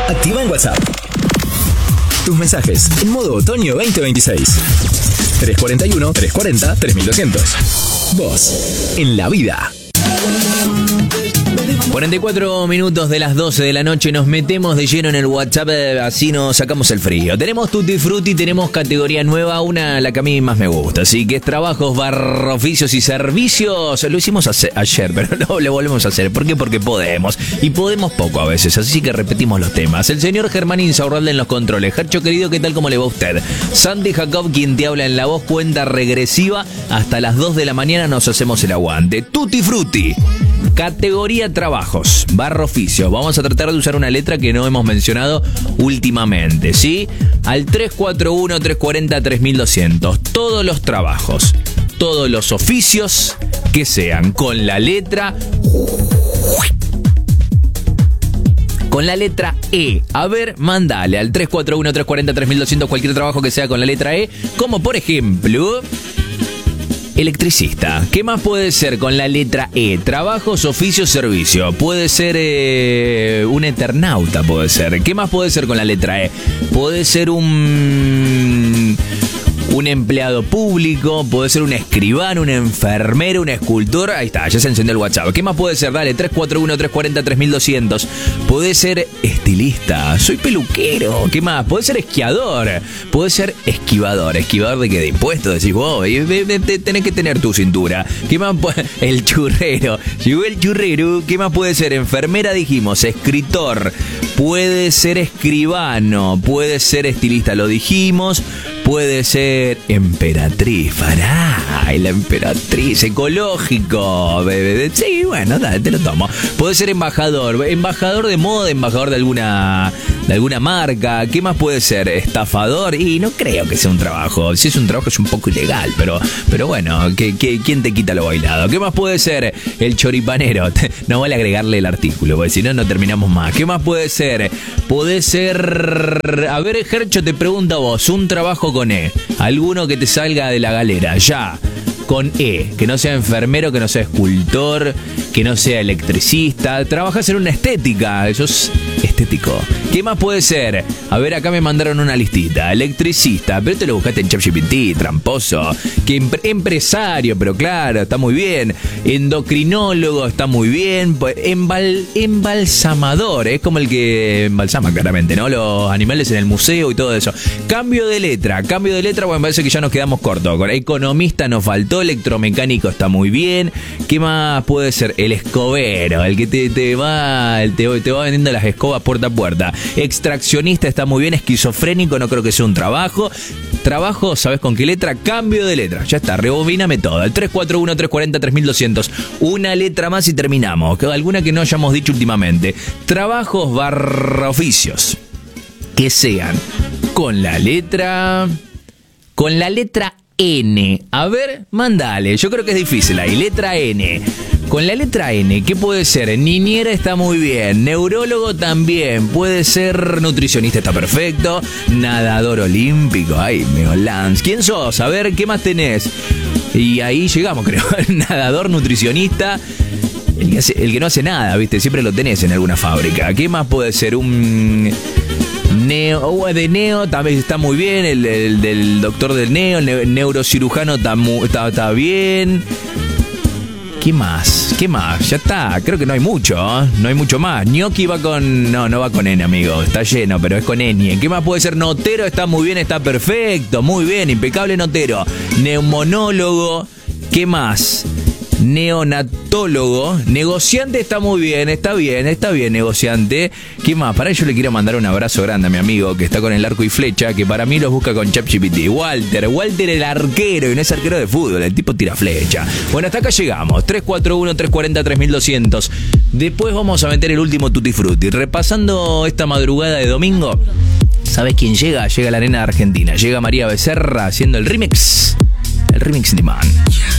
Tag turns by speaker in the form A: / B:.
A: Activa en WhatsApp tus mensajes en modo otoño 2026. 341-340-3200. Vos, en la vida.
B: 44 minutos de las 12 de la noche, nos metemos de lleno en el WhatsApp, así nos sacamos el frío. Tenemos Tutti Frutti, tenemos categoría nueva, la que a mí más me gusta, así que es trabajos, oficios y servicios. Lo hicimos ayer, pero no lo volvemos a hacer. ¿Por qué? Porque podemos, y podemos poco a veces, así que repetimos los temas. El señor Germán Insaurralde en los controles. Gercho querido, ¿qué tal? ¿Cómo le va a usted? Santi Jacob, quien te habla en la voz, cuenta regresiva. Hasta las 2 de la mañana nos hacemos el aguante. Tutti Frutti. Categoría trabajos, oficios. Vamos a tratar de usar una letra que no hemos mencionado últimamente, ¿sí? Al 341-340-3200. Todos los trabajos, todos los oficios que sean con la letra... con la letra E. A ver, mandale al 341-340-3200 cualquier trabajo que sea con la letra E. Como por ejemplo... electricista. ¿Qué más puede ser con la letra E? Trabajos, oficio, servicio. Puede ser un eternauta, puede ser. ¿Qué más puede ser con la letra E? Puede ser un empleado público, puede ser un escribano, un enfermero, un escultor. Ahí está, ya se encendió el WhatsApp. ¿Qué más puede ser? Dale, 341-340-3200. Puede ser estilista. Soy peluquero. ¿Qué más? Puede ser esquiador. Puede ser esquivador. ¿Esquivador de qué? De impuestos. Decís vos, tenés que tener tu cintura. ¿Qué más? El churrero. Llegó el churrero. ¿Qué más puede ser? Enfermera, dijimos. Escritor. Puede ser escribano. Puede ser estilista, lo dijimos. Puede ser emperatriz, fará, la emperatriz, ecológico, bebé. Sí, bueno, dale, te lo tomo. Puede ser embajador de moda, embajador de alguna marca. ¿Qué más puede ser? Estafador. Y no creo que sea un trabajo. Si es un trabajo es un poco ilegal, pero bueno, ¿quién te quita lo bailado? ¿Qué más puede ser? El choripanero. No vale agregarle el artículo, porque si no, no terminamos más. ¿Qué más puede ser? Puede ser... A ver, Gercho, te pregunto a vos, un trabajo con E. Alguno que te salga de la galera, ya. Con E, que no sea enfermero, que no sea escultor, que no sea electricista. Trabajas en una estética, eso es estético. ¿Qué más puede ser? A ver, acá me mandaron una listita. Electricista, pero te lo buscaste en ChatGPT, tramposo. Que empresario, pero claro, está muy bien. Endocrinólogo, está muy bien. Embalsamador, es como el que embalsama claramente, ¿no? Los animales en el museo y todo eso. Cambio de letra, bueno, me parece que ya nos quedamos cortos. Con economista nos faltó. Electromecánico está muy bien. ¿Qué más puede ser? El escobero, el que te va vendiendo las escobas puerta a puerta. Extraccionista está muy bien. Esquizofrénico no creo que sea un trabajo. Trabajo, ¿sabes con qué letra? Cambio de letra. Ya está, rebobíname todo. El 341-340-3200. Una letra más y terminamos. Alguna que no hayamos dicho últimamente. Trabajos oficios que sean con la letra N. A ver, mandale. Yo creo que es difícil ahí. Letra N. Con la letra N, ¿qué puede ser? Niñera está muy bien. Neurólogo también. Puede ser nutricionista, está perfecto. Nadador olímpico. Ay, Meolans. ¿Quién sos? A ver, ¿qué más tenés? Y ahí llegamos, creo. Nadador, nutricionista. El que no hace nada, ¿viste? Siempre lo tenés en alguna fábrica. ¿Qué más puede ser? Un... de neo también está muy bien. El del doctor del neo, el neurocirujano está bien. ¿Qué más? Ya está, creo que no hay mucho, ¿eh? No hay mucho más. Gnocchi va con... No va con N, amigo. Está lleno, pero es con N. ¿Qué más puede ser? Notero está muy bien, está perfecto. Muy bien, impecable notero. Neumonólogo. ¿Qué más? Neonatólogo. Negociante está muy bien, está bien negociante. ¿Qué más? Para ello le quiero mandar un abrazo grande a mi amigo que está con el arco y flecha, que para mí los busca con ChatGPT. Walter el arquero, y no es arquero de fútbol, el tipo tira flecha. Bueno, hasta acá llegamos. 341-340-3200. Después vamos a meter el último Tutti Frutti. Repasando esta madrugada de domingo, ¿sabes quién llega? Llega la nena de Argentina. Llega María Becerra haciendo el remix de Man.